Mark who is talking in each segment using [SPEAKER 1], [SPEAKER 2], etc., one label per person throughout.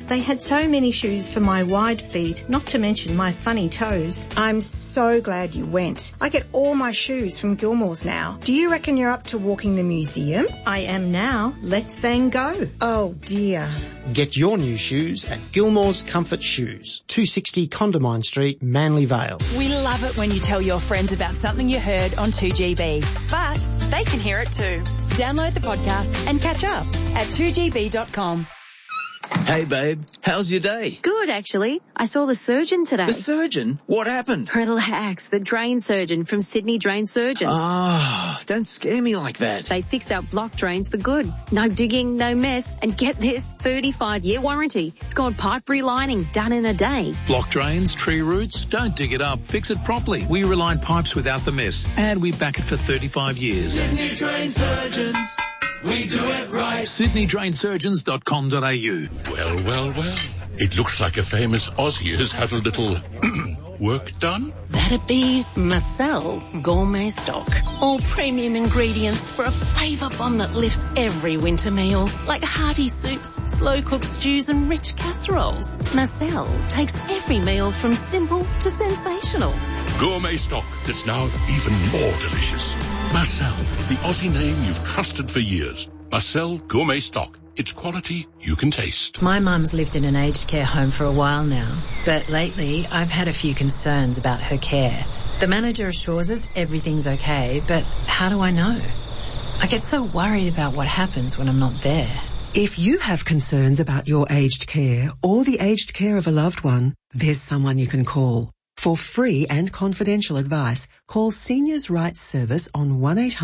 [SPEAKER 1] They had so many shoes for my wide feet, not to mention my funny toes.
[SPEAKER 2] I'm so glad you went. I get all my shoes from Gilmore's now. Do you reckon you're up to walking the museum?
[SPEAKER 1] I am now. Let's Van Gogh.
[SPEAKER 2] Oh, dear.
[SPEAKER 3] Get your new shoes at Gilmore's Comfort Shoes, 260 Condamine Street, Manly Vale.
[SPEAKER 4] We love it when you tell your friends about something you heard on 2GB, but they can hear it too. Download the podcast and catch up at 2gb.com.
[SPEAKER 5] Hey, babe. How's your day?
[SPEAKER 6] Good, actually. I saw the surgeon today.
[SPEAKER 5] The surgeon? What happened?
[SPEAKER 6] Relax. The drain surgeon from Sydney Drain Surgeons.
[SPEAKER 5] Ah, don't scare me like that.
[SPEAKER 6] They fixed up blocked drains for good. No digging, no mess. And get this, 35-year warranty. It's got pipe relining done in a day.
[SPEAKER 7] Block drains, tree roots, don't dig it up. Fix it properly. We reline pipes without the mess. And we back it for 35 years.
[SPEAKER 8] Sydney Drain Surgeons. We do it right.
[SPEAKER 7] SydneyDrainSurgeons.com.au.
[SPEAKER 9] Well. It looks like a famous Aussie has had a little work done.
[SPEAKER 10] That'd be Marcel Gourmet Stock. All premium ingredients for a flavour bomb that lifts every winter meal, like hearty soups, slow-cooked stews and rich casseroles. Marcel takes every meal from simple to sensational.
[SPEAKER 9] Gourmet stock that's now even more delicious. Marcel, the Aussie name you've trusted for years. Marcel Gourmet Stock. It's quality you can taste.
[SPEAKER 11] My mum's lived in an aged care home for a while now, but lately I've had a few concerns about her care. The manager assures us everything's okay, but how do I know? I get so worried about what happens when I'm not there.
[SPEAKER 12] If you have concerns about your aged care or the aged care of a loved one, there's someone you can call. For free and confidential advice, call Seniors' Rights Service on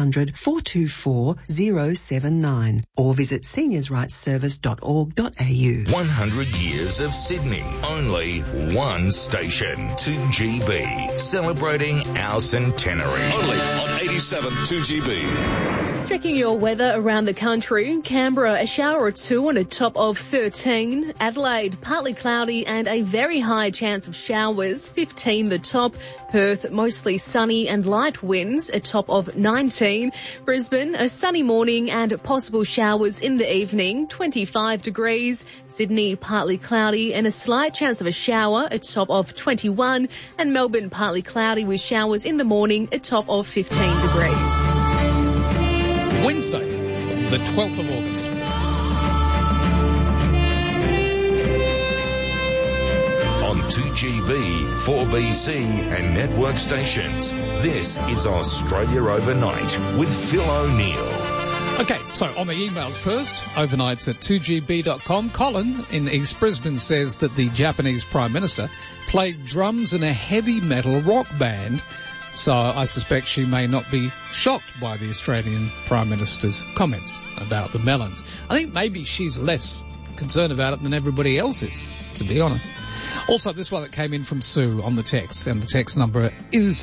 [SPEAKER 12] 1-800-424-079 or visit seniorsrightsservice.org.au.
[SPEAKER 13] 100 years of Sydney. Only one station. 2GB. Celebrating our centenary.
[SPEAKER 14] Only on 87 2GB.
[SPEAKER 15] Checking your weather around the country. Canberra, a shower or two on a top of 13. Adelaide, partly cloudy and a very high chance of showers, 15 the top. Perth, mostly sunny and light winds, a top of 19. Brisbane, a sunny morning and possible showers in the evening, 25 degrees. Sydney, partly cloudy and a slight chance of a shower, a top of 21. And Melbourne, partly cloudy with showers in the morning, a top of 15 degrees.
[SPEAKER 16] Wednesday, the 12th of August.
[SPEAKER 13] On 2GB, 4BC and network stations, this is Australia Overnight with Phil O'Neill.
[SPEAKER 16] Okay, so on the emails first, overnights at 2gb.com. Colin in East Brisbane says that the Japanese Prime Minister played drums in a heavy metal rock band. So I suspect she may not be shocked by the Australian Prime Minister's comments about the melons. I think maybe she's less concerned about it than everybody else is, to be honest. Also, this one that came in from Sue on the text, and the text number is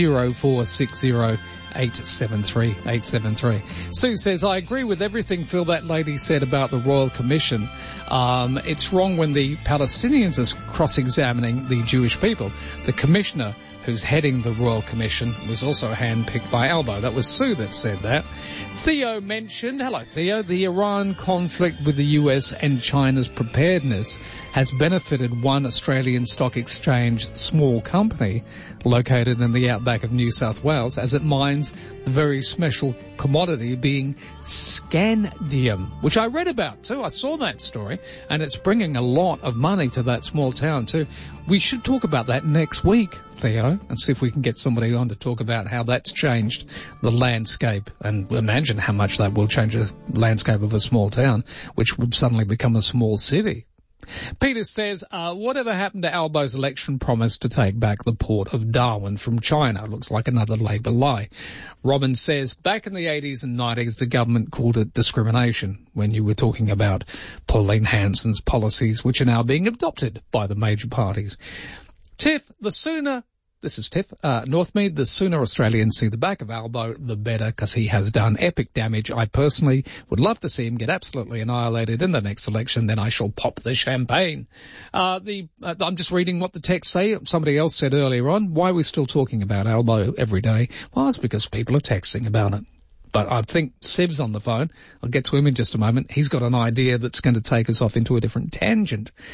[SPEAKER 16] 0460873873. Sue says, I agree with everything, Phil, that lady said about the Royal Commission. It's wrong when the Palestinians are cross-examining the Jewish people. The commissioner who's heading the Royal Commission was also handpicked by Albo. That was Sue that said that. Theo mentioned, hello Theo, the Iran conflict with the US and China's preparedness has benefited one Australian stock exchange small company located in the outback of New South Wales as it mines the very special commodity being scandium, which I read about too. I saw that story, and it's bringing a lot of money to that small town too. We should talk about that next week, Theo, and see if we can get somebody on to talk about how that's changed the landscape, and imagine how much that will change the landscape of a small town, which would suddenly become a small city. Peter says, whatever happened to Albo's election promise to take back the port of Darwin from China? Looks like another Labor lie. Robin says, back in the 80s and 90s, the government called it discrimination when you were talking about Pauline Hanson's policies, which are now being adopted by the major parties. Tiff, this is Tiff, Northmead, the sooner Australians see the back of Albo, the better, because he has done epic damage. I personally would love to see him get absolutely annihilated in the next election, then I shall pop the champagne. I'm just reading what the texts say. Somebody else said earlier on, why are we still talking about Albo every day? Well, it's because people are texting about it. But I think Seb's on the phone. I'll get to him in just a moment. He's got an idea that's going to take us off into a different tangent.